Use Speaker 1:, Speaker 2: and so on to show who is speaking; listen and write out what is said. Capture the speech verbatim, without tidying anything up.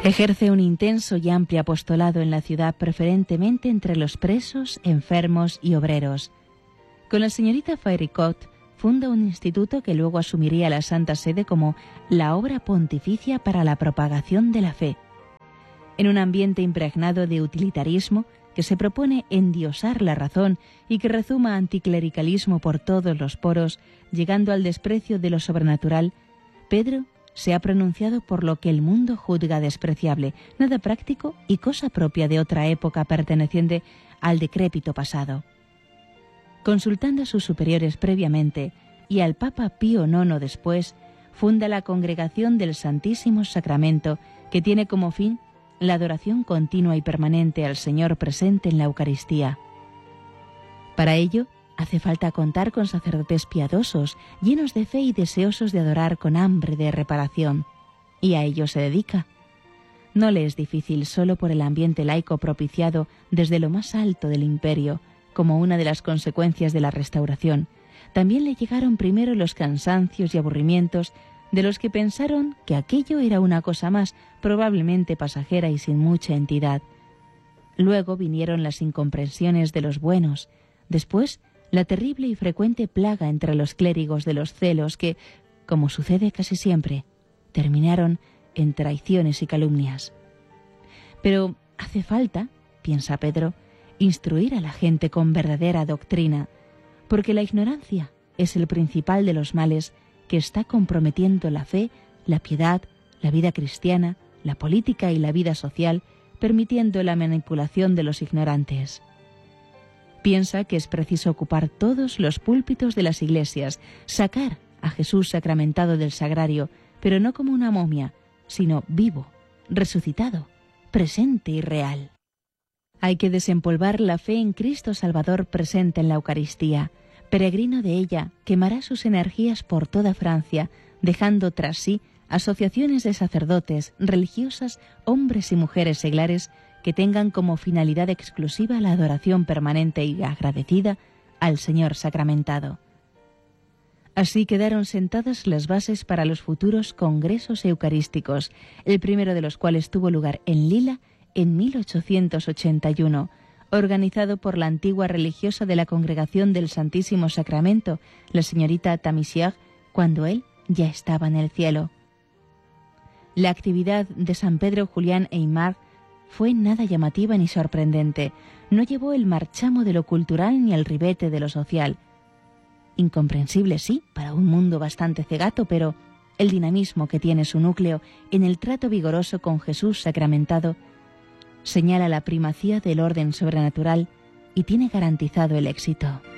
Speaker 1: Ejerce un intenso y amplio apostolado en la ciudad, preferentemente entre los presos, enfermos y obreros. Con la señorita Fairicot funda un instituto que luego asumiría la Santa Sede como la obra pontificia para la propagación de la fe. En un ambiente impregnado de utilitarismo que se propone endiosar la razón y que rezuma anticlericalismo por todos los poros, llegando al desprecio de lo sobrenatural, Pedro se ha pronunciado por lo que el mundo juzga despreciable, nada práctico y cosa propia de otra época perteneciente al decrépito pasado. Consultando a sus superiores previamente y al Papa Pío nono después, funda la Congregación del Santísimo Sacramento, que tiene como fin la adoración continua y permanente al Señor presente en la Eucaristía. Para ello, hace falta contar con sacerdotes piadosos, llenos de fe y deseosos de adorar con hambre de reparación, y a ello se dedica. No le es difícil solo por el ambiente laico propiciado desde lo más alto del imperio, como una de las consecuencias de la restauración. También le llegaron primero los cansancios y aburrimientos de los que pensaron que aquello era una cosa más, probablemente pasajera y sin mucha entidad. Luego vinieron las incomprensiones de los buenos, después la terrible y frecuente plaga entre los clérigos de los celos que, como sucede casi siempre, terminaron en traiciones y calumnias. Pero hace falta, piensa Pedro, instruir a la gente con verdadera doctrina, porque la ignorancia es el principal de los males que está comprometiendo la fe, la piedad, la vida cristiana, la política y la vida social, permitiendo la manipulación de los ignorantes. Piensa que es preciso ocupar todos los púlpitos de las iglesias, sacar a Jesús sacramentado del sagrario, pero no como una momia, sino vivo, resucitado, presente y real. Hay que desempolvar la fe en Cristo Salvador presente en la Eucaristía. Peregrino de ella, quemará sus energías por toda Francia, dejando tras sí asociaciones de sacerdotes, religiosas, hombres y mujeres seglares que tengan como finalidad exclusiva la adoración permanente y agradecida al Señor sacramentado. Así quedaron sentadas las bases para los futuros congresos eucarísticos, el primero de los cuales tuvo lugar en Lila en mil ochocientos ochenta y uno, organizado por la antigua religiosa de la Congregación del Santísimo Sacramento, la señorita Tamisier, cuando él ya estaba en el cielo. La actividad de San Pedro Julián Aymar fue nada llamativa ni sorprendente, no llevó el marchamo de lo cultural ni el ribete de lo social. Incomprensible, sí, para un mundo bastante cegato, pero el dinamismo que tiene su núcleo en el trato vigoroso con Jesús sacramentado señala la primacía del orden sobrenatural y tiene garantizado el éxito.